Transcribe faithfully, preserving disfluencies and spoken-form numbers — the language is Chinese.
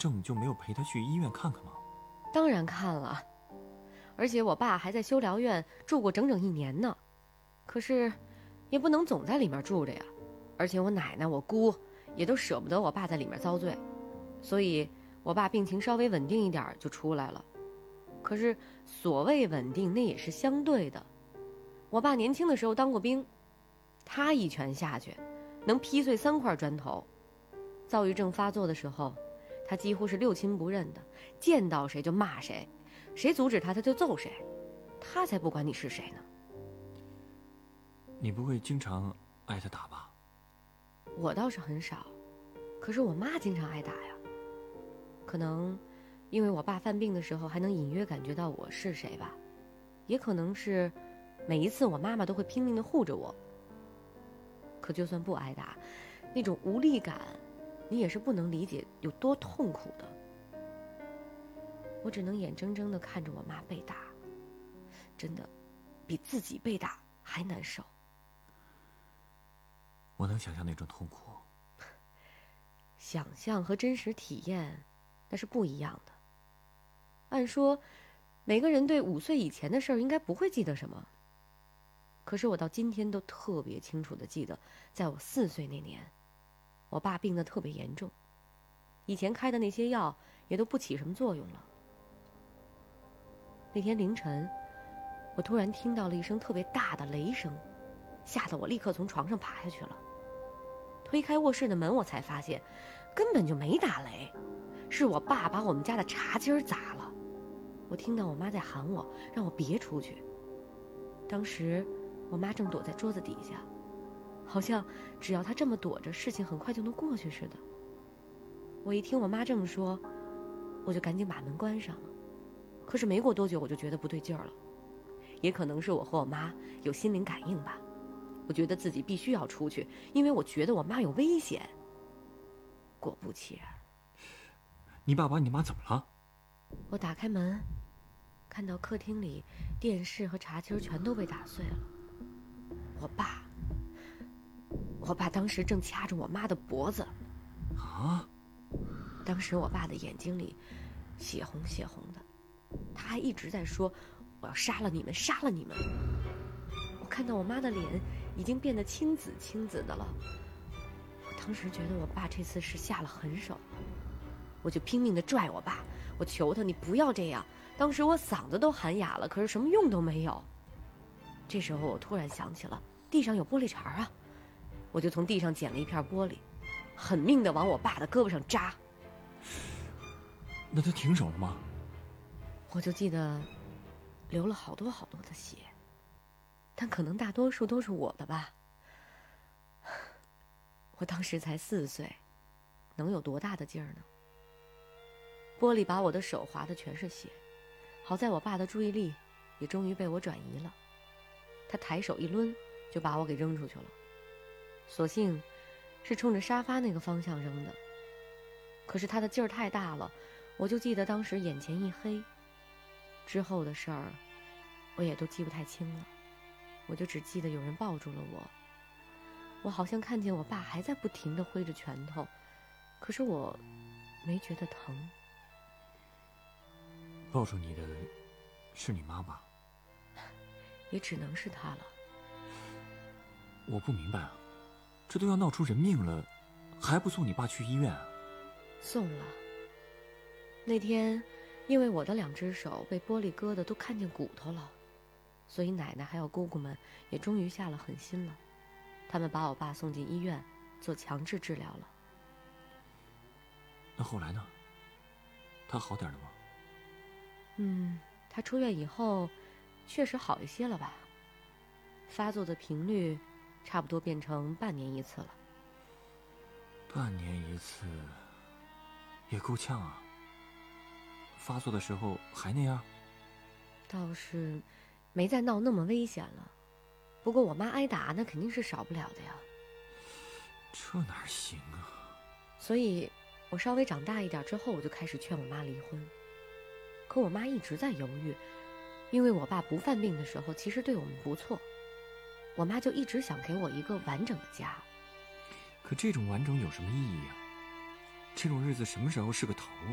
症就没有陪他去医院看看吗？ 当然看了，而且我爸还在修疗院住过整整一年呢。可是也不能总在里面住着呀，而且我奶奶我姑也都舍不得我爸在里面遭罪，所以我爸病情稍微稳定一点就出来了。可是所谓稳定那也是相对的，我爸年轻的时候当过兵，他一拳下去能劈碎三块砖头。躁郁症发作的时候，他几乎是六亲不认的，见到谁就骂谁，谁阻止他他就揍谁，他才不管你是谁呢。 你不会经常挨他打吧？ 我倒是很少，可是我妈经常挨打呀。可能因为我爸犯病的时候还能隐约感觉到我是谁吧，也可能是每一次我妈妈都会拼命地护着我。可就算不挨打，那种无力感你也是不能理解有多痛苦的。我只能眼睁睁地看着我妈被打，真的比自己被打还难受。 我能想象那种痛苦。 想象和真实体验那是不一样的。按说每个人对五岁以前的事儿应该不会记得什么，可是我到今天都特别清楚地记得，在我四岁那年，我爸病得特别严重，以前开的那些药也都不起什么作用了。那天凌晨，我突然听到了一声特别大的雷声，吓得我立刻从床上爬下去了。推开卧室的门，我才发现根本就没打雷，是我爸把我们家的茶几儿砸了。我听到我妈在喊我，让我别出去。当时我妈正躲在桌子底下，好像只要她这么躲着，事情很快就能过去似的。我一听我妈这么说，我就赶紧把门关上了。可是没过多久，我就觉得不对劲儿了。也可能是我和我妈有心灵感应吧，我觉得自己必须要出去，因为我觉得我妈有危险。果不其然， 你爸把你妈怎么了？ 我打开门，看到客厅里电视和茶几全都被打碎了。我爸，我爸当时正掐着我妈的脖子。 啊！ 当时我爸的眼睛里血红血红的，他还一直在说：“我要杀了你们，杀了你们。”我看到我妈的脸已经变得青紫青紫的了，我当时觉得我爸这次是下了狠手，我就拼命地拽我爸，我求他你不要这样。当时我嗓子都喊哑了，可是什么用都没有。这时候我突然想起了地上有玻璃碴啊，我就从地上捡了一片玻璃，狠命地往我爸的胳膊上扎。 那他停手了吗？ 我就记得流了好多好多的血，但可能大多数都是我的吧。我当时才四岁，能有多大的劲儿呢？玻璃把我的手划得全是血，好在我爸的注意力也终于被我转移了，他抬手一抡就把我给扔出去了，所幸是冲着沙发那个方向扔的。可是他的劲儿太大了，我就记得当时眼前一黑，之后的事儿我也都记不太清了，我就只记得有人抱住了我，我好像看见我爸还在不停地挥着拳头，可是我没觉得疼。 抱住你的是你妈妈？ 也只能是她了。 我不明白啊，这都要闹出人命了，还不送你爸去医院啊？ 送了。那天因为我的两只手被玻璃割得都看见骨头了，所以奶奶还有姑姑们也终于下了狠心了，他们把我爸送进医院做强制治疗了。 那后来呢？他好点了吗？ 嗯，他出院以后确实好一些了吧，发作的频率差不多变成半年一次了。 半年一次也够呛啊。发作的时候还那样？ 倒是没再闹那么危险了，不过我妈挨打那肯定是少不了的呀。 这哪行啊？ 所以我稍微长大一点之后，我就开始劝我妈离婚。可我妈一直在犹豫，因为我爸不犯病的时候其实对我们不错，我妈就一直想给我一个完整的家。 可这种完整有什么意义啊？这种日子什么时候是个头